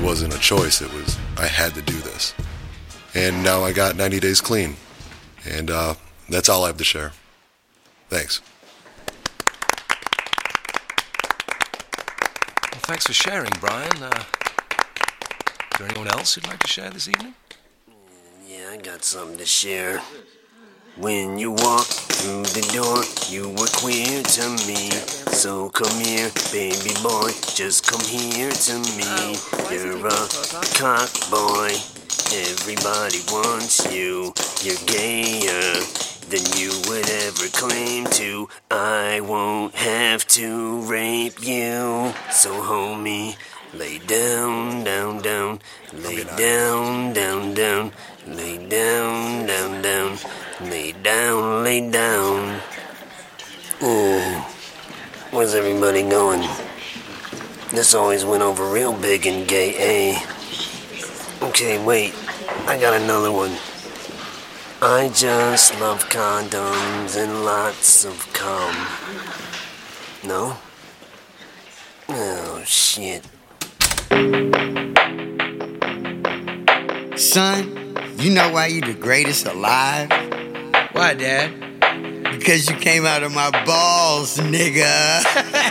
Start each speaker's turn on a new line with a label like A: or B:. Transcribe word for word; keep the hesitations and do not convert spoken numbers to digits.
A: wasn't a choice. It was, I had to do this. And now I got ninety days clean. And uh, that's all I have to share. Thanks.
B: Well, thanks for sharing, Brian. Uh, is there anyone else who'd like to share this evening?
C: Yeah, I got something to share. When you walk through the door, you were queer to me. So come here, baby boy, just come here to me. You're a cock boy, everybody wants you. You're gayer than you would ever claim to. I won't have to rape you. So homie, lay down, down, down. Lay down, down, down. Lay down, down, down. Lay down, lay down. Ooh, where's everybody going? This always went over real big and gay, eh? Okay, wait, I got another one. I just love condoms and lots of cum. No? Oh, shit.
D: Son, you know why you the greatest alive?
E: Why, Dad?
D: Because you came out of my balls, nigga.